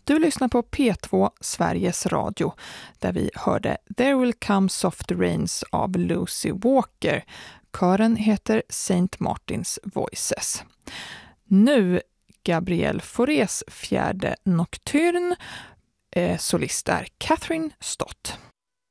Du lyssnar på P2 Sveriges Radio där vi hörde There Will Come Soft Rains av Lucy Walker. Kören heter Saint Martin's Voices. Nu Gabriel Faurés fjärde nocturne, solist är Catherine Stott.